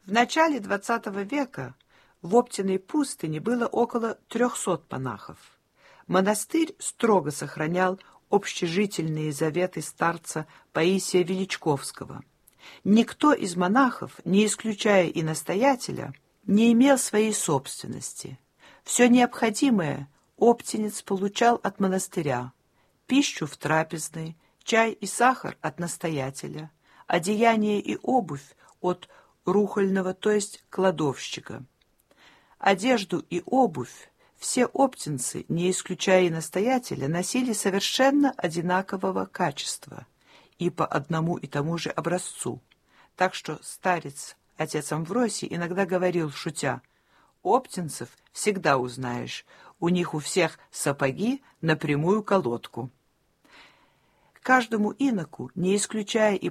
В начале XX века в Оптиной пустыне было около 300 монахов. Монастырь строго сохранял общежительные заветы старца Паисия Величковского. Никто из монахов, не исключая и настоятеля, не имел своей собственности. Все необходимое оптинец получал от монастыря: пищу в трапезной, чай и сахар от настоятеля, одеяние и обувь от рухольного, то есть кладовщика. Одежду и обувь все оптинцы, не исключая и настоятеля, носили совершенно одинакового качества и по одному и тому же образцу. Так что старец, отец Амвросий, иногда говорил, шутя: «Оптинцев всегда узнаешь, у них у всех сапоги на прямую колодку». Каждому иноку, не исключая и